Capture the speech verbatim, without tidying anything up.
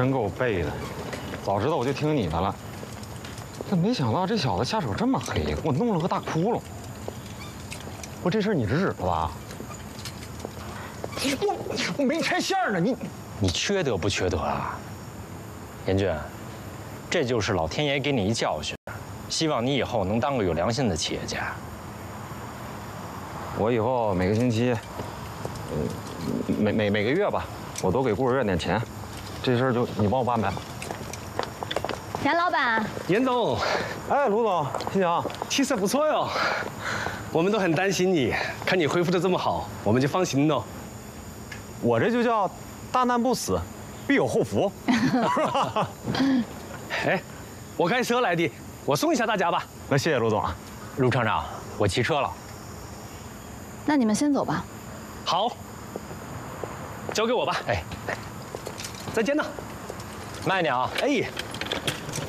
真够背的，早知道我就听你的了。但没想到这小子下手这么黑，给我弄了个大窟窿。不，这事儿你是知道吧？我我没拆线呢，你你缺德不缺德啊？严俊，这就是老天爷给你一教训，希望你以后能当个有良心的企业家。 我以后每个星期，呃，每每每个月吧，我都给孤儿院点钱。这事儿就你帮我办呗。 严老板， 严总， 哎，卢总，新阳， 气色不错哟。我们都很担心你，看你恢复的这么好，我们就放心喽。 我这就叫大难不死，必有后福。 哎，我开车来的，我送一下大家吧。 那谢谢卢总。 陆厂长，我骑车了。 那你们先走吧。 好，交给我吧。 哎， 再见了， 慢一点啊。 哎。